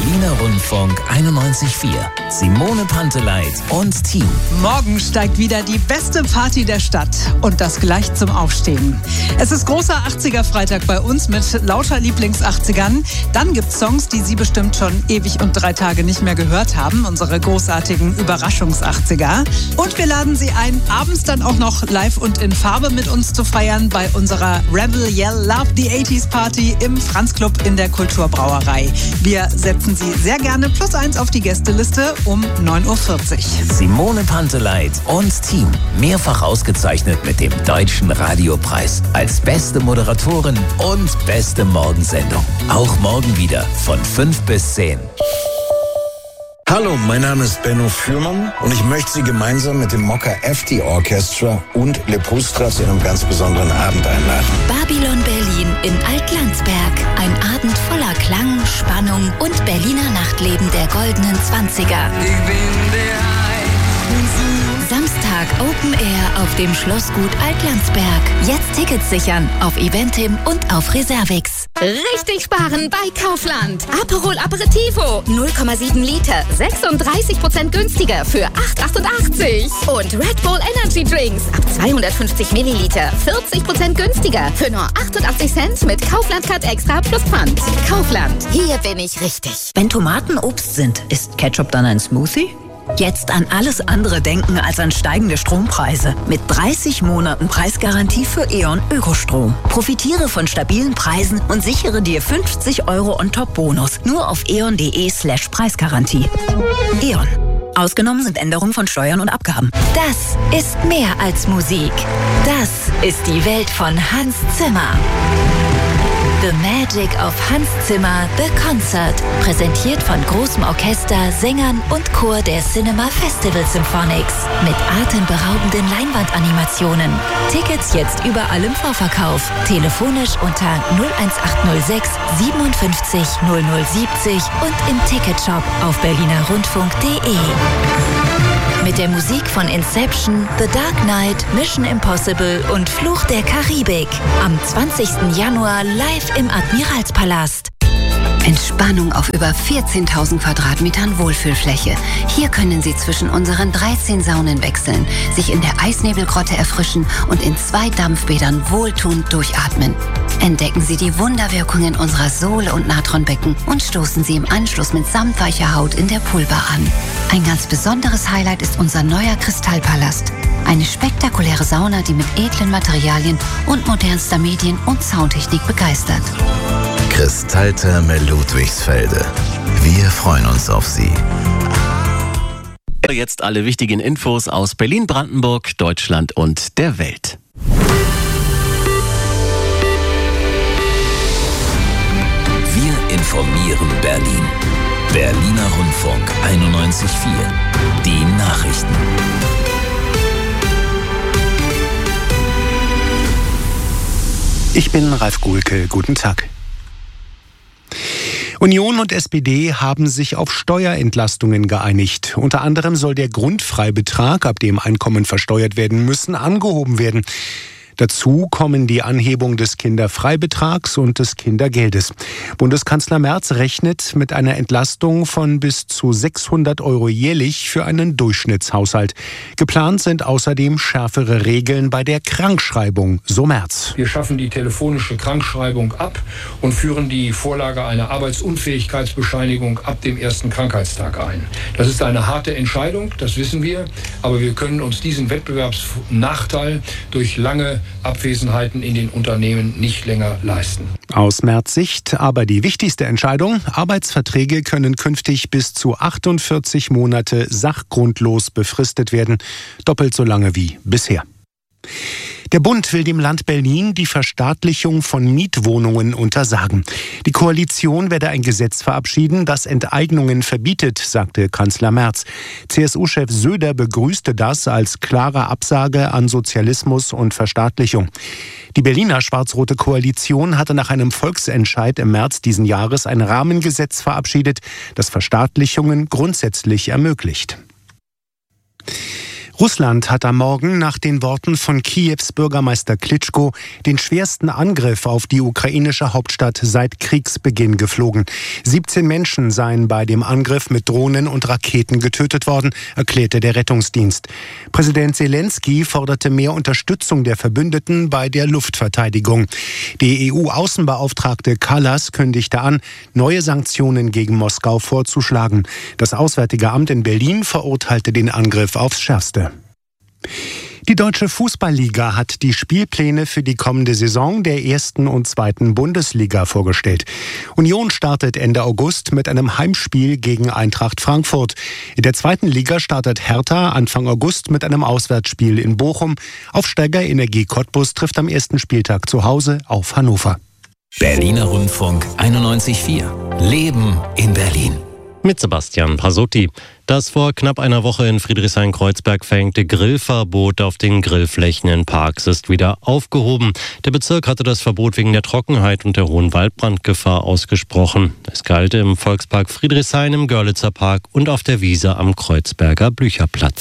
Berliner Rundfunk 91.4. Simone Panteleit und Team. Morgen steigt wieder die beste Party der Stadt und das gleich zum Aufstehen. Es ist großer 80er-Freitag bei uns mit lauter Lieblings-80ern. Dann gibt's Songs, die Sie bestimmt schon ewig und 3 Tage nicht mehr gehört haben. Unsere großartigen Überraschungs-80er. Und wir laden Sie ein, abends dann auch noch live und in Farbe mit uns zu feiern bei unserer Rebel Yell Love the 80s Party im Franz-Club in der Kulturbrauerei. Wir setzen Sie sehr gerne +1 auf die Gästeliste um 9.40 Uhr. Simone Panteleit und Team. Mehrfach ausgezeichnet mit dem Deutschen Radiopreis als beste Moderatorin und beste Morgensendung. Auch morgen wieder von 5 bis 10. Hallo, mein Name ist Benno Fürmann und ich möchte Sie gemeinsam mit dem Mokka FT Orchestra und Lepustra zu einem ganz besonderen Abend einladen. Babylon Berlin in Altlandsberg. Ein Abend voller Klang, Spannung und Berliner Nachtleben der goldenen 20er. Samstag Open Air auf dem Schlossgut Altlandsberg. Jetzt Tickets sichern auf Eventim und auf Reservix. Richtig sparen bei Kaufland. Aperol Aperitivo 0,7 Liter, 36% günstiger für 8,88. Und Red Bull Energy Drinks ab 250 Milliliter, 40% günstiger für nur 88 Cent mit Kaufland Card Extra plus Pfand. Kaufland, hier bin ich richtig. Wenn Tomaten Obst sind, ist Ketchup dann ein Smoothie? Jetzt an alles andere denken als an steigende Strompreise. Mit 30 Monaten Preisgarantie für E.ON Ökostrom. Profitiere von stabilen Preisen und sichere dir 50 € on-top-Bonus. Nur auf eon.de/Preisgarantie. E.ON. Ausgenommen sind Änderungen von Steuern und Abgaben. Das ist mehr als Musik. Das ist die Welt von Hans Zimmer. The Magic of Hans Zimmer, The Concert. Präsentiert von großem Orchester, Sängern und Chor der Cinema Festival Symphonics. Mit atemberaubenden Leinwandanimationen. Tickets jetzt überall im Vorverkauf. Telefonisch unter 01806 57 0070 und im Ticketshop auf berlinerrundfunk.de. Mit der Musik von Inception, The Dark Knight, Mission Impossible und Fluch der Karibik. Am 20. Januar live im Admiralspalast. Entspannung auf über 14.000 Quadratmetern Wohlfühlfläche. Hier können Sie zwischen unseren 13 Saunen wechseln, sich in der Eisnebelgrotte erfrischen und in 2 Dampfbädern wohltuend durchatmen. Entdecken Sie die Wunderwirkungen unserer Sohle- und Natronbecken und stoßen Sie im Anschluss mit samtweicher Haut in der Poolbar an. Ein ganz besonderes Highlight ist unser neuer Kristallpalast. Eine spektakuläre Sauna, die mit edlen Materialien und modernster Medien- und Soundtechnik begeistert. Kristalltherme Ludwigsfelde. Wir freuen uns auf Sie. Jetzt alle wichtigen Infos aus Berlin, Brandenburg, Deutschland und der Welt. Wir informieren Berlin. Berliner Rundfunk 91.4. Die Nachrichten. Ich bin Ralf Guhlke. Guten Tag. Union und SPD haben sich auf Steuerentlastungen geeinigt. Unter anderem soll der Grundfreibetrag, ab dem Einkommen versteuert werden müssen, angehoben werden. Dazu kommen die Anhebung des Kinderfreibetrags und des Kindergeldes. Bundeskanzler Merz rechnet mit einer Entlastung von bis zu 600 € jährlich für einen Durchschnittshaushalt. Geplant sind außerdem schärfere Regeln bei der Krankschreibung, so Merz. Wir schaffen die telefonische Krankschreibung ab und führen die Vorlage einer Arbeitsunfähigkeitsbescheinigung ab dem ersten Krankheitstag ein. Das ist eine harte Entscheidung, das wissen wir, aber wir können uns diesen Wettbewerbsnachteil durch lange Abwesenheiten in den Unternehmen nicht länger leisten. Aus Merz Sicht aber die wichtigste Entscheidung: Arbeitsverträge können künftig bis zu 48 Monate sachgrundlos befristet werden, doppelt so lange wie bisher. Der Bund will dem Land Berlin die Verstaatlichung von Mietwohnungen untersagen. Die Koalition werde ein Gesetz verabschieden, das Enteignungen verbietet, sagte Kanzler Merz. CSU-Chef Söder begrüßte das als klare Absage an Sozialismus und Verstaatlichung. Die Berliner schwarz-rote Koalition hatte nach einem Volksentscheid im März diesen Jahres ein Rahmengesetz verabschiedet, das Verstaatlichungen grundsätzlich ermöglicht. Russland hat am Morgen nach den Worten von Kiews Bürgermeister Klitschko den schwersten Angriff auf die ukrainische Hauptstadt seit Kriegsbeginn geflogen. 17 Menschen seien bei dem Angriff mit Drohnen und Raketen getötet worden, erklärte der Rettungsdienst. Präsident Zelensky forderte mehr Unterstützung der Verbündeten bei der Luftverteidigung. Die EU-Außenbeauftragte Kallas kündigte an, neue Sanktionen gegen Moskau vorzuschlagen. Das Auswärtige Amt in Berlin verurteilte den Angriff aufs Schärfste. Die Deutsche Fußballliga hat die Spielpläne für die kommende Saison der 1. und 2. Bundesliga vorgestellt. Union startet Ende August mit einem Heimspiel gegen Eintracht Frankfurt. In der 2. Liga startet Hertha Anfang August mit einem Auswärtsspiel in Bochum. Aufsteiger Energie Cottbus trifft am ersten Spieltag zu Hause auf Hannover. Berliner Rundfunk 91.4. Leben in Berlin. Mit Sebastian Prasotti. Das vor knapp einer Woche in Friedrichshain-Kreuzberg verhängte Grillverbot auf den Grillflächen in Parks ist wieder aufgehoben. Der Bezirk hatte das Verbot wegen der Trockenheit und der hohen Waldbrandgefahr ausgesprochen. Es galt im Volkspark Friedrichshain, im Görlitzer Park und auf der Wiese am Kreuzberger Blücherplatz.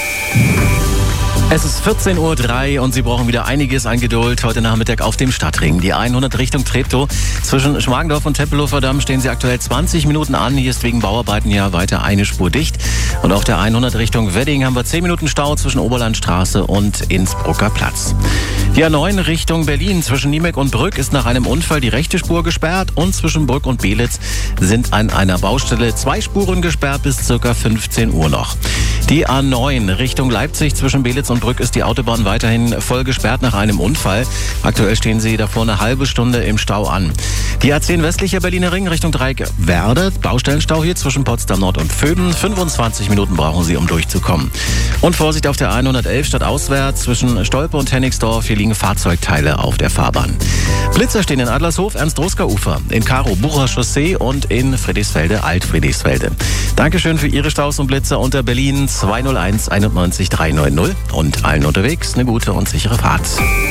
Es ist 14.03 Uhr und Sie brauchen wieder einiges an Geduld heute Nachmittag auf dem Stadtring. Die 100 Richtung Treptow. Zwischen Schmargendorf und Tempelhofer Damm stehen Sie aktuell 20 Minuten an. Hier ist wegen Bauarbeiten ja weiter eine Spur dicht. Und auf der 100 Richtung Wedding haben wir 10 Minuten Stau zwischen Oberlandstraße und Innsbrucker Platz. Die A9 Richtung Berlin zwischen Niemek und Brück ist nach einem Unfall die rechte Spur gesperrt und zwischen Brück und Belitz sind an einer Baustelle 2 Spuren gesperrt bis ca. 15 Uhr noch. Die A9 Richtung Leipzig zwischen Belitz und Brück ist die Autobahn weiterhin voll gesperrt nach einem Unfall. Aktuell stehen Sie davor eine halbe Stunde im Stau an. Die A10 westlicher Berliner Ring Richtung Dreieck Werder. Baustellenstau hier zwischen Potsdam Nord und Vöben. 25 Minuten brauchen Sie, um durchzukommen. Und Vorsicht auf der 111 stadtauswärts zwischen Stolpe und Hennigsdorf. Hier liegen Fahrzeugteile auf der Fahrbahn. Blitzer stehen in Adlershof, Ernst-Rosker-Ufer, in Karo, Bucher Chaussee und in Friedrichsfelde, Alt-Friedrichsfelde. Dankeschön für Ihre Staus und Blitzer unter Berlin 201 91 390 und allen unterwegs eine gute und sichere Fahrt.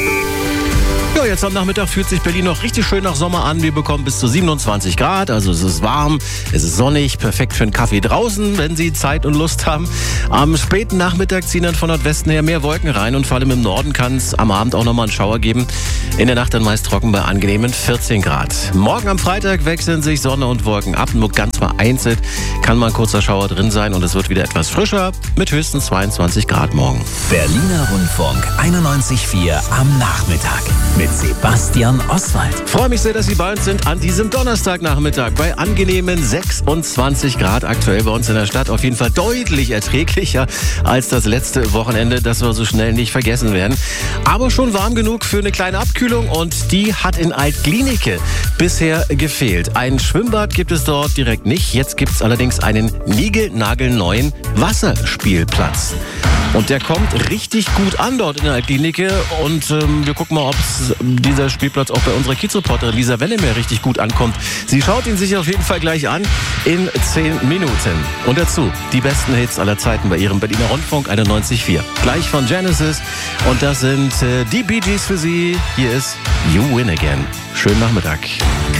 Ja, jetzt am Nachmittag fühlt sich Berlin noch richtig schön nach Sommer an. Wir bekommen bis zu 27 Grad, also es ist warm, es ist sonnig, perfekt für einen Kaffee draußen, wenn Sie Zeit und Lust haben. Am späten Nachmittag ziehen dann von Nordwesten her mehr Wolken rein und vor allem im Norden kann es am Abend auch nochmal einen Schauer geben. In der Nacht dann meist trocken bei angenehmen 14 Grad. Morgen am Freitag wechseln sich Sonne und Wolken ab, nur ganz vereinzelt kann mal ein kurzer Schauer drin sein und es wird wieder etwas frischer mit höchstens 22 Grad morgen. Berliner Rundfunk 91.4 am Nachmittag mit Sebastian Oswald. Freue mich sehr, dass Sie bei uns sind an diesem Donnerstagnachmittag bei angenehmen 26 Grad aktuell bei uns in der Stadt. Auf jeden Fall deutlich erträglicher als das letzte Wochenende, das wir so schnell nicht vergessen werden. Aber schon warm genug für eine kleine Abkühlung und die hat in Alt-Glienicke bisher gefehlt. Ein Schwimmbad gibt es dort direkt nicht. Jetzt gibt es allerdings einen niegelnagelneuen Wasserspielplatz. Und der kommt richtig gut an dort in Alt-Glienicke. Und wir gucken mal, ob dieser Spielplatz auch bei unserer Kiezreporterin Lisa Wennemer richtig gut ankommt. Sie schaut ihn sich auf jeden Fall gleich an in 10 Minuten. Und dazu die besten Hits aller Zeiten bei ihrem Berliner Rundfunk 91.4. Gleich von Genesis. Und das sind die Bee Gees für Sie. Hier ist You Win Again. Schönen Nachmittag.